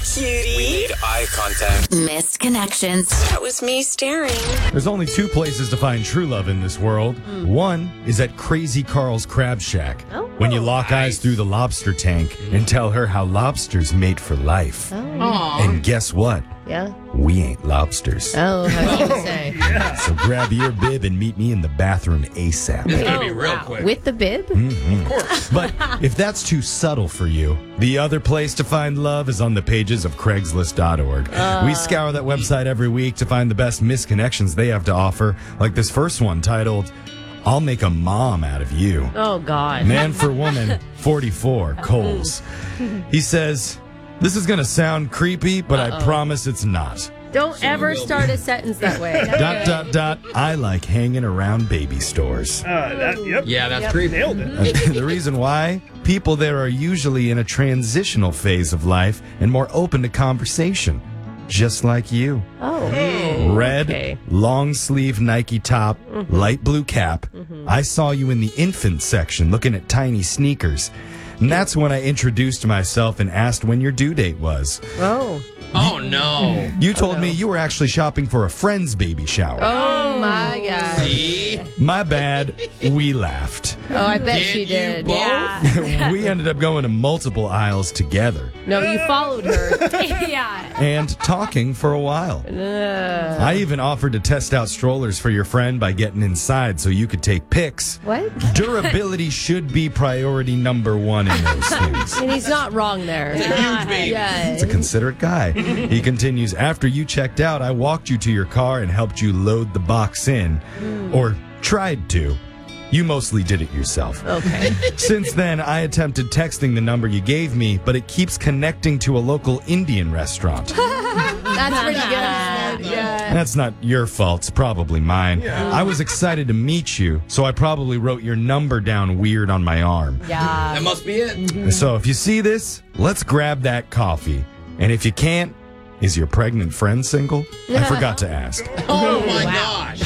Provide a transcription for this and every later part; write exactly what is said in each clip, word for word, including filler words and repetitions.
cutie. We need eye contact. Missed connections. That was me staring. There's only two places to find true love in this world. Mm. One is at Crazy Carl's Crab Shack. Oh. When you lock eyes through the lobster tank and tell her how lobsters mate for life. Oh. And guess what? Yeah. We ain't lobsters. Oh, how should I say? So grab your bib and meet me in the bathroom ASAP. It's going to Oh, be real wow. quick. With the bib? Of course. But if that's too subtle for you, the other place to find love is on the pages of Craigslist dot org. Uh. We scour that website every week to find the best misconnections they have to offer, like this first one titled, I'll Make a Mom Out of You. Oh, God. Man for woman, forty-four, Coles. He says, this is going to sound creepy, but I promise it's not. Don't ever start a sentence that way. Dot, dot, dot, I like hanging around baby stores. Uh, that, yep. Yeah, that's Yep. creepy. Nailed it. The reason why? People there are usually in a transitional phase of life and more open to conversation. Just like you. Oh. Red, Okay. long sleeve Nike top, light blue cap. I saw you in the infant section looking at tiny sneakers. And that's when I introduced myself and asked when your due date was. Oh. Oh, no. You told me you were actually shopping for a friend's baby shower. Oh, my God. See? My bad. We laughed. Oh, I bet Did she you did. both? Yeah. We ended up going to multiple aisles together No, you followed her. Yeah. and talking for a while. I even offered to test out strollers for your friend by getting inside so you could take pics. What? Durability should be priority number one in those things. And he's not wrong there. It's a huge baby. Yeah. It's a considerate guy. He continues, after you checked out, I walked you to your car and helped you load the box in. Or tried to. You mostly did it yourself. Okay. Since then, I attempted texting the number you gave me, but it keeps connecting to a local Indian restaurant. That's pretty good. Yeah. That's not your fault. It's probably mine. I was excited to meet you, so I probably wrote your number down weird on my arm. Yeah. That must be it. So if you see this, let's grab that coffee. And if you can't, is your pregnant friend single? I forgot to ask. Oh, my gosh.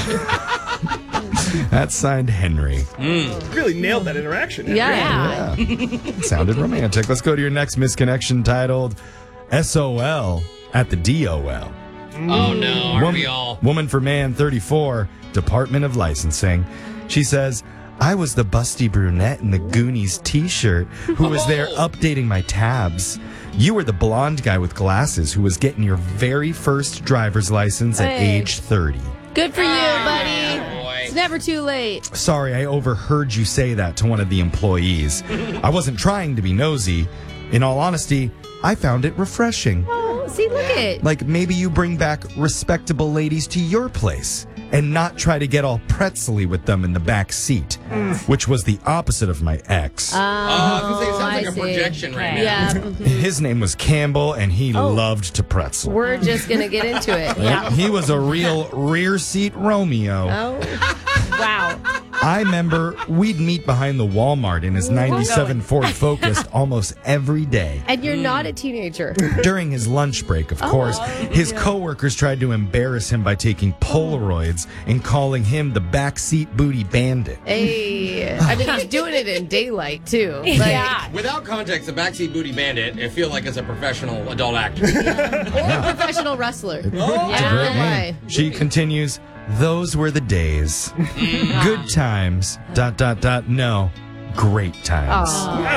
That's signed Henry. Really nailed that interaction. Yeah. Yeah. Sounded romantic. Let's go to your next misconnection titled S O L at the D O L. Oh, no. Aren't we all? Woman for man, thirty-four, Department of Licensing. She says, I was the busty brunette in the Goonies t-shirt who was there Oh. updating my tabs. You were the blonde guy with glasses who was getting your very first driver's license at Hey. age thirty. Good for you, buddy. Yeah, boy. It's never too late. Sorry, I overheard you say that to one of the employees. I wasn't trying to be nosy. In all honesty, I found it refreshing. Oh, see, look at. Like maybe you bring back respectable ladies to your place and not try to get all pretzely with them in the back seat, which was the opposite of my ex. Oh, I was gonna say, it sounds I like a see. projection right now. Yeah. His name was Campbell, and he Oh. loved to pretzel. We're just going to get into it. Right? He was a real rear seat Romeo. Oh. Wow. I remember we'd meet behind the Walmart in his ninety-seven Ford Focus almost every day. And you're not a teenager. During his lunch break, of course, his coworkers tried to embarrass him by taking Polaroids and calling him the backseat booty bandit. Hey. I mean, he's doing it in daylight, too. Like, Yeah. Without context, the backseat booty bandit, I feel like it's a professional adult actor. Or a professional wrestler. It's a Yeah. great Why? name. She continues, those were the days. Good times, dot, dot, dot, no, great times.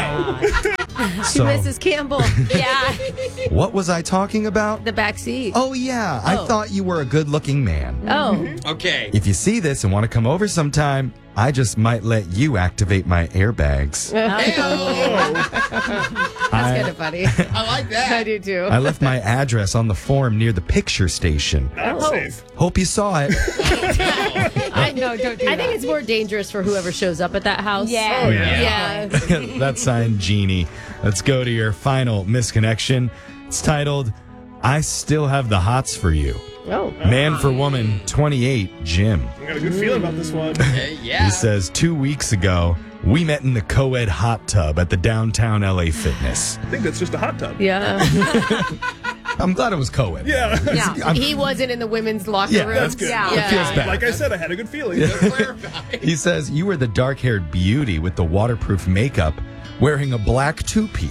She So, misses Campbell. Yeah. what was I talking about? The back seat. Oh, yeah, I Oh. thought you were a good-looking man. Oh. Okay. If you see this and want to come over sometime, I just might let you activate my airbags. That's kind of funny. I like I that. do, too. I left my address on the form near the picture station. Not safe. Hope you saw it. I know, don't do I think it's more dangerous for whoever shows up at that house. Yeah. Oh, yeah. Yeah. That's signed Jeannie. Let's go to your final misconnection. It's titled, I Still Have the Hots for You. Oh. Man for woman, twenty-eight, Jim. I got a good feeling about this one. Hey, yeah. He says, two weeks ago, we met in the co-ed hot tub at the downtown L A Fitness. I think that's just a hot tub. Yeah. I'm glad it was co-ed. Yeah. Yeah. I'm- He wasn't in the women's locker Yeah, room. that's good. Yeah. It feels bad. Like I said, I had a good feeling. Good clarify. He says, you were the dark-haired beauty with the waterproof makeup wearing a black two-piece.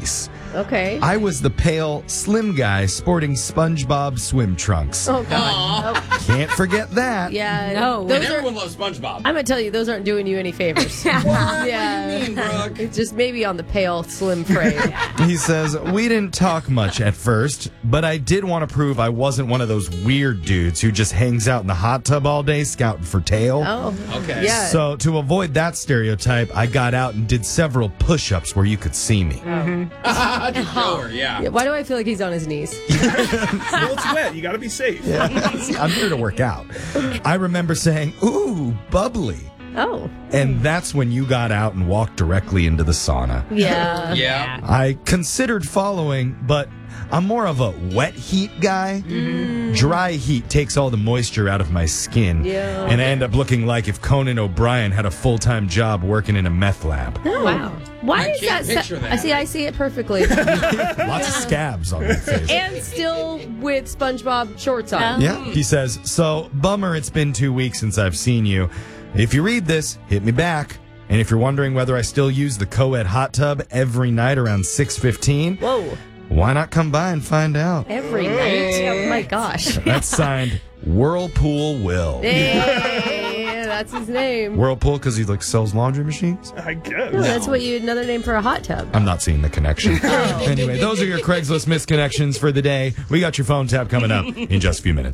Okay. I was the pale, slim guy sporting SpongeBob swim trunks. Oh, God. Oh, Can't forget that. yeah. No. And Those are, everyone loves SpongeBob. I'm going to tell you, those aren't doing you any favors. Yeah. Brooke? It's just maybe on the pale, slim frame. He says, we didn't talk much at first, but I did want to prove I wasn't one of those weird dudes who just hangs out in the hot tub all day scouting for tail. Oh. Okay. Yeah. So to avoid that stereotype, I got out and did several push-ups where you could see me. To show her, yeah. Yeah, why do I feel like he's on his knees? Well, it's wet. You got to be safe. I'm here to work out. I remember saying, ooh, bubbly. Oh. And that's when you got out and walked directly into the sauna. Yeah. Yeah. I considered following, but I'm more of a wet heat guy. Dry heat takes all the moisture out of my skin. Yeah. And I end up looking like if Conan O'Brien had a full-time job working in a meth lab. Oh. Wow. Why I is can't that? picture that. I see. I see it perfectly. Lots of scabs on my face. And still with SpongeBob shorts on. Yeah, he says, so, bummer it's been two weeks since I've seen you. If you read this, hit me back. And if you're wondering whether I still use the co-ed hot tub every night around six fifteen, Whoa. why not come by and find out? Every night. Oh my gosh. That's signed Whirlpool Will. Hey, that's his name. Whirlpool because he like sells laundry machines? I guess. No, that's what you another name for a hot tub. I'm not seeing the connection. Anyway, those are your Craigslist misconnections for the day. We got your phone tap coming up in just a few minutes.